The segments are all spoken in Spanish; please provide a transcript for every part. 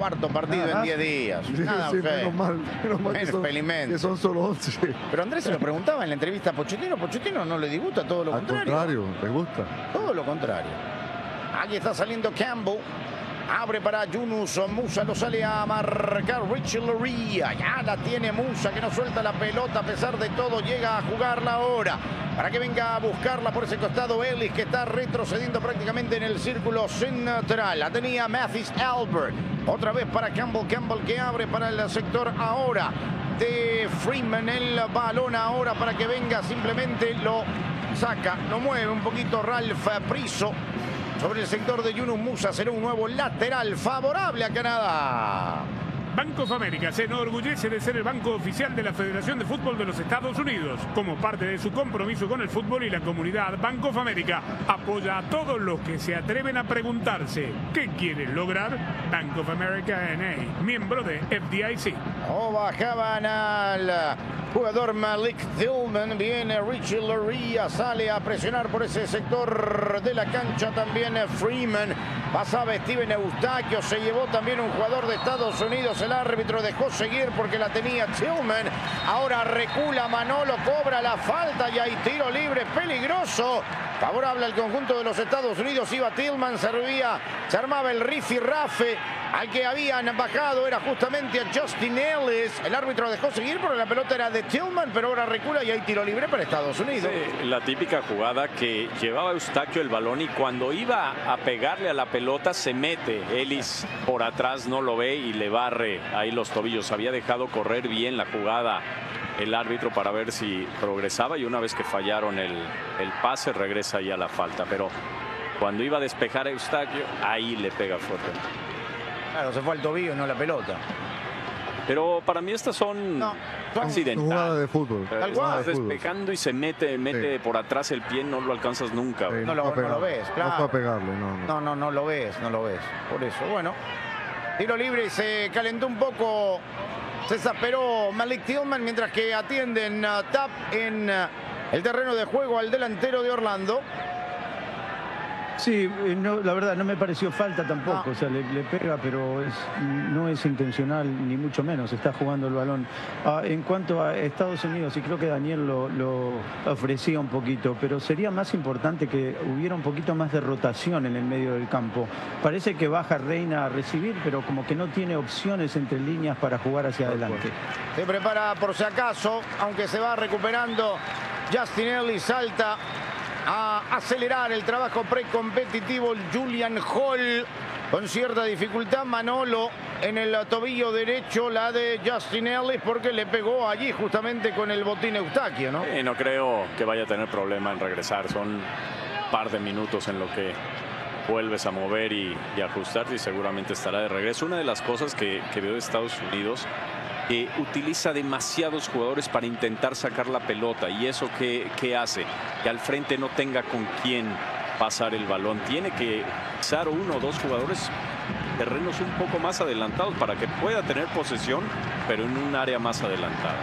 cuarto partido en 10 días. Nada, sí, menos mal que son solo 11. Pero Andrés se lo preguntaba en la entrevista a Pochettino. Pochettino no le disgusta, todo lo contrario. Al contrario, le gusta. Todo lo contrario. Aquí está saliendo Campbell. Abre para Yunus Musa, lo sale a marcar Richie Laryea. Ya la tiene Musa, que no suelta la pelota a pesar de todo. Llega a jugarla ahora para que venga a buscarla por ese costado Ellis, que está retrocediendo prácticamente en el círculo central. La tenía Mathis Albert. Otra vez para Campbell. Campbell que abre para el sector ahora de Freeman. El balón ahora para que venga, simplemente lo saca, lo mueve un poquito Ralph Priso. Sobre el sector de Yunus Musa será un nuevo lateral favorable a Canadá. Bank of America se enorgullece de ser el banco oficial de la Federación de Fútbol de los Estados Unidos. Como parte de su compromiso con el fútbol y la comunidad, Bank of America apoya a todos los que se atreven a preguntarse ¿qué quieren lograr? Bank of America N.A., miembro de FDIC. Bajaban al jugador Malik Tillman. Viene Richie Laryea, sale a presionar por ese sector de la cancha también Freeman. Pasaba Steven Eustaquio, se llevó también un jugador de Estados Unidos. El árbitro dejó seguir porque la tenía Tillman. Ahora recula Manolo, cobra la falta y hay tiro libre peligroso. Favorable al conjunto de los Estados Unidos. Iba Tillman, se armaba el rifirrafe. Al que habían bajado era justamente a Justin Ellis. El árbitro dejó seguir porque la pelota era de Tillman, pero ahora recula y hay tiro libre para Estados Unidos. Sí, la típica jugada que llevaba Eustaquio el balón y cuando iba a pegarle a la pelota se mete. Ellis por atrás no lo ve y le barre ahí los tobillos. Había dejado correr bien la jugada el árbitro para ver si progresaba y una vez que fallaron el pase regresa ya la falta. Pero cuando iba a despejar a Eustaquio, ahí le pega fuerte. Claro, se fue al tobillo y no la pelota. Pero para mí estas son accidentales. Jugada de fútbol. Estás despejando y se mete por atrás el pie, no lo alcanzas nunca. No lo ves, claro. No fue a pegarle, no lo ves. Por eso, bueno. Tiro libre, se calentó un poco. Se exasperó Malik Tillman mientras que atienden tap en el terreno de juego al delantero de Orlando. Sí, la verdad no me pareció falta tampoco, o sea, le pega, pero no es intencional ni mucho menos, está jugando el balón. En cuanto a Estados Unidos, y creo que Daniel lo ofrecía un poquito, pero sería más importante que hubiera un poquito más de rotación en el medio del campo. Parece que baja Reina a recibir, pero como que no tiene opciones entre líneas para jugar hacia adelante. Se prepara por si acaso, aunque se va recuperando. Justin Ellis salta a acelerar el trabajo precompetitivo. Julian Hall con cierta dificultad. Manolo en el tobillo derecho, la de Justin Ellis, porque le pegó allí justamente con el botín Eustaquio, ¿no? No creo que vaya a tener problema en regresar. Son un par de minutos en lo que vuelves a mover y ajustarte y seguramente estará de regreso. Una de las cosas que veo de Estados Unidos, utiliza demasiados jugadores para intentar sacar la pelota. ¿Y eso qué hace? Que al frente no tenga con quién pasar el balón. Tiene que usar uno o dos jugadores terrenos un poco más adelantados para que pueda tener posesión, pero en un área más adelantada.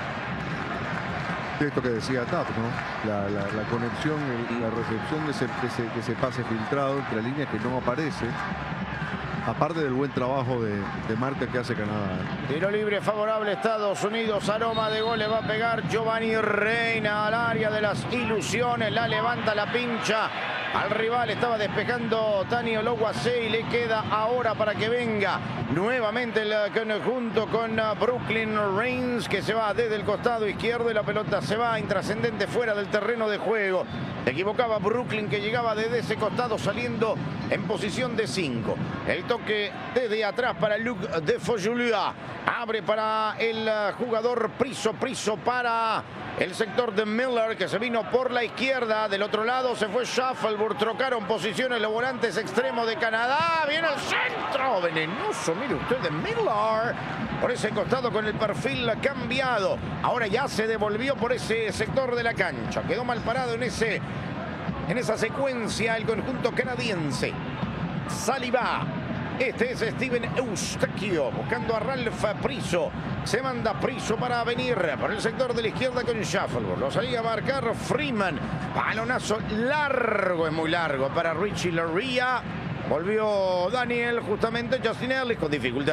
Esto que decía Tap, ¿no? La conexión, la recepción de ese pase filtrado entre líneas que no aparece. Aparte del buen trabajo de marca que hace Canadá. Tiro libre favorable Estados Unidos. Aroma de gol le va a pegar Giovanni Reina al área de las ilusiones. La levanta, la pincha al rival. Estaba despejando Tani Ologuase y le queda ahora para que venga nuevamente el conjunto con Brooklyn Reigns, que se va desde el costado izquierdo y la pelota se va intrascendente fuera del terreno de juego. Se equivocaba Brooklyn, que llegaba desde ese costado saliendo en posición de 5. El toque desde atrás para Luc de Fojulia. Abre para el jugador Priso para el sector de Miller, que se vino por la izquierda. Del otro lado se fue Shuffleboard. Trocaron posiciones los volantes extremos de Canadá. Viene al centro. Venenoso, mire usted, de Miller. Por ese costado con el perfil cambiado. Ahora ya se devolvió por ese sector de la cancha. Quedó mal parado en esa secuencia el conjunto canadiense. Saliba. Este es Steven Eustaquio buscando a Ralph Priso. Se manda Priso para venir por el sector de la izquierda con Shuffleboard. Lo salía a marcar Freeman. Balonazo largo, es muy largo para Richie Laryea. Volvió Daniel, justamente Justin Ellis con dificultad.